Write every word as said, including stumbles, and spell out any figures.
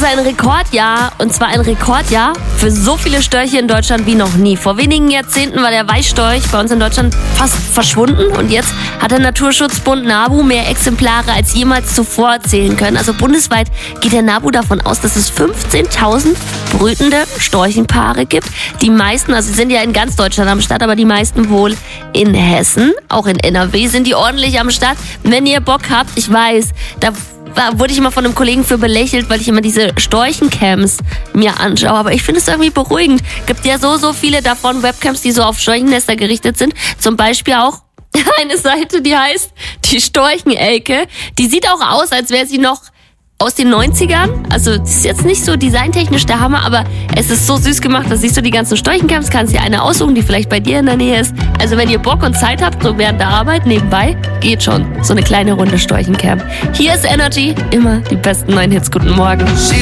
ist ein Rekordjahr, und zwar ein Rekordjahr für so viele Störche in Deutschland wie noch nie. Vor wenigen Jahrzehnten war der Weißstorch bei uns in Deutschland fast verschwunden und jetzt hat der Naturschutzbund NABU mehr Exemplare als jemals zuvor zählen können. Also bundesweit geht der NABU davon aus, dass es fünfzehntausend brütende Storchenpaare gibt. Die meisten, also sie sind ja in ganz Deutschland am Start, aber die meisten wohl in Hessen. Auch in N R W sind die ordentlich am Start. Wenn ihr Bock habt, ich weiß, da Da wurde ich immer von einem Kollegen für belächelt, weil ich immer diese Storchencams mir anschaue. Aber ich finde es irgendwie beruhigend. Gibt ja so, so viele davon Webcams, die so auf Storchennester gerichtet sind. Zum Beispiel auch eine Seite, die heißt die Storchenelke. Die sieht auch aus, als wäre sie noch aus den neunzigern. Also das ist jetzt nicht so designtechnisch der Hammer, aber es ist so süß gemacht. Da siehst du die ganzen Storchencams, kannst dir eine aussuchen, die vielleicht bei dir in der Nähe ist. Also wenn ihr Bock und Zeit habt, so während der Arbeit nebenbei, geht schon. So eine kleine Runde Storchencamp. Hier ist Energy, immer die besten neuen Hits. Guten Morgen.